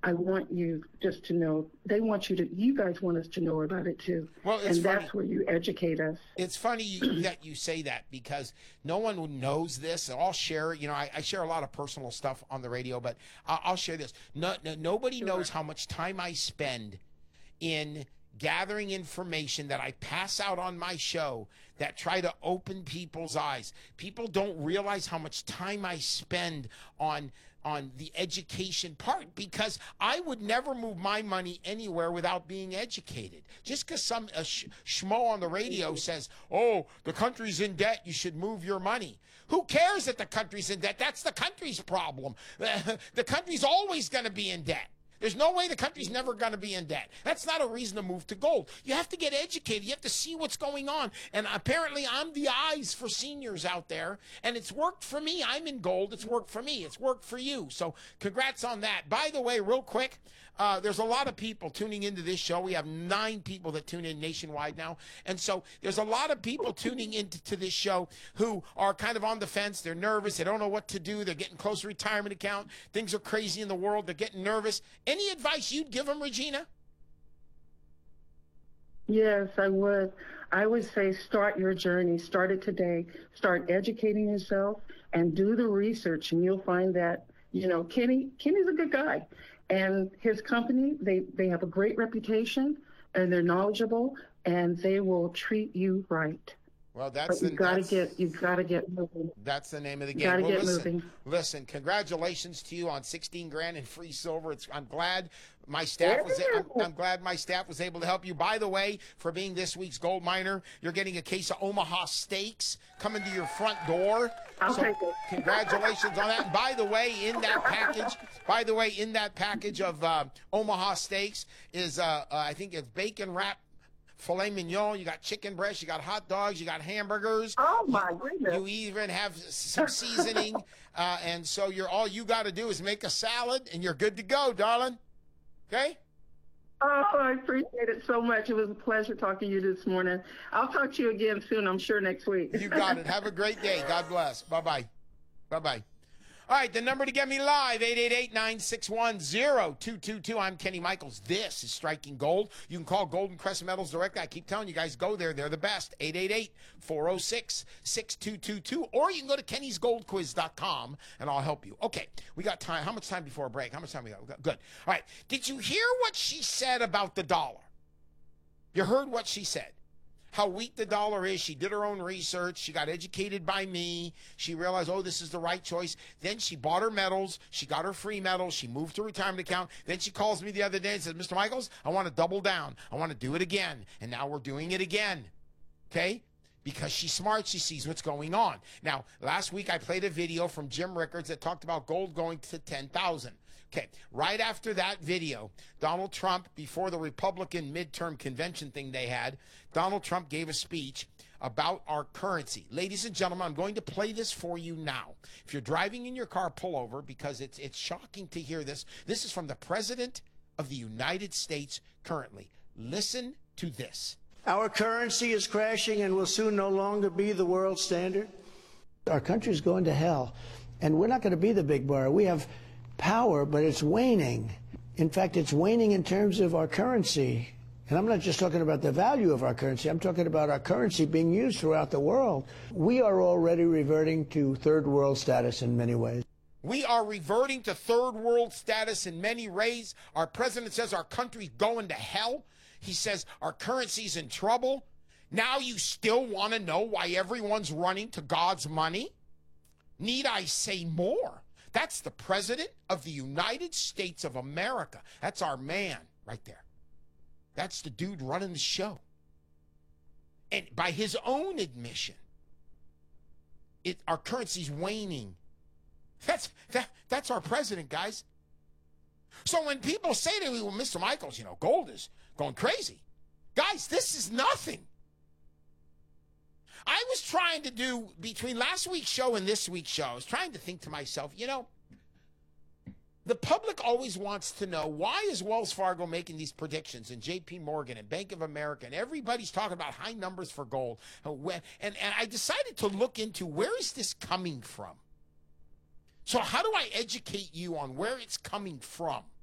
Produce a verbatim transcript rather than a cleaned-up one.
I want you just to know, they want you to, you guys want us to know about it too. Well, it's and funny. That's where you educate us. It's funny that you say that because no one knows this. I'll share, you know, I, I share a lot of personal stuff on the radio, but I'll, I'll share this. No, no, nobody Sure. knows how much time I spend in gathering information that I pass out on my show that try to open people's eyes. People don't realize how much time I spend on on the education part, because I would never move my money anywhere without being educated. Just because some a sh- schmo on the radio says, oh, the country's in debt, you should move your money. Who cares that the country's in debt? That's the country's problem. The country's always going to be in debt. There's no way the country's never going to be in debt. That's not a reason to move to gold. You have to get educated. You have to see what's going on. And apparently I'm the eyes for seniors out there. And it's worked for me. I'm in gold. It's worked for me. It's worked for you. So congrats on that. By the way, real quick, uh, there's a lot of people tuning into this show. We have nine people that tune in nationwide now. And so there's a lot of people tuning into to this show who are kind of on the fence. They're nervous. They don't know what to do. They're getting close to retirement account. Things are crazy in the world. They're getting nervous. Any advice you'd give them, Regina? Yes, I would. I would say start your journey. Start it today. Start educating yourself and do the research, and you'll find that, you know, Kenny, Kenny's a good guy. And his company, they, they have a great reputation, and they're knowledgeable, and they will treat you right. Well, that's but you the, gotta that's, get you gotta get moving. That's the name of the game. You gotta well, get listen, moving. Listen, congratulations to you on sixteen grand in free silver. It's, I'm glad my staff was. I'm, I'm glad my staff was able to help you. By the way, for being this week's gold miner, you're getting a case of Omaha Steaks coming to your front door. I'll so take it. Congratulations on that. And by the way, in that package, by the way, in that package of uh, Omaha Steaks is, uh, uh, I think it's bacon wrap filet mignon, you got chicken breast, you got hot dogs, you got hamburgers. Oh my goodness! You even have some seasoning, uh, and so you're all you got to do is make a salad, and you're good to go, darling. Okay? Oh, I appreciate it so much. It was a pleasure talking to you this morning. I'll talk to you again soon. I'm sure next week. You got it. Have a great day. God bless. Bye bye. Bye bye. All right, the number to get me live, eight eight eight, nine six one, zero two two two. I'm Kenny Michaels. This is Striking Gold. You can call Golden Crescent Metals directly. I keep telling you guys, go there. They're the best. eight eight eight, four oh six, six two two two. Or you can go to kennys gold quiz dot com, and I'll help you. Okay, we got time. How much time before a break? How much time we got? We got? Good. All right, did you hear what she said about the dollar? You heard what she said. How weak the dollar is. She did her own research. She got educated by me. She realized, oh, this is the right choice. Then she bought her metals. She got her free metals. She moved her retirement account. Then she calls me the other day and says, Mister Michaels, I want to double down. I want to do it again. And now we're doing it again. Okay? Because she's smart, she sees what's going on. Now, last week I played a video from Jim Rickards that talked about gold going to ten thousand. Okay, right after that video, Donald Trump, before the Republican midterm convention thing they had, Donald Trump gave a speech about our currency. Ladies and gentlemen, I'm going to play this for you now. If you're driving in your car, pull over, because it's it's shocking to hear this. This is from the President of the United States currently. Listen to this. Our currency is crashing and will soon no longer be the world standard. Our country's going to hell, and we're not going to be the big bar. We have power, but it's waning. In fact, it's waning in terms of our currency. And I'm not just talking about the value of our currency. I'm talking about our currency being used throughout the world. We are already reverting to third world status in many ways. We are reverting to third world status in many ways. Our president says our country's going to hell. He says our currency's in trouble. Now you still want to know why everyone's running to God's money? Need I say more? That's the President of the United States of America. That's our man right there. That's the dude running the show. And by his own admission, it, our currency's waning. That's that, that's our president, guys. So when people say to me, well, Mister Michaels, you know, gold is going crazy. Guys, this is nothing. I was trying to do, between last week's show and this week's show, I was trying to think to myself, you know, the public always wants to know, why is Wells Fargo making these predictions, and J P Morgan and Bank of America, and everybody's talking about high numbers for gold. And, and I decided to look into, where is this coming from? So how do I educate you on where it's coming from?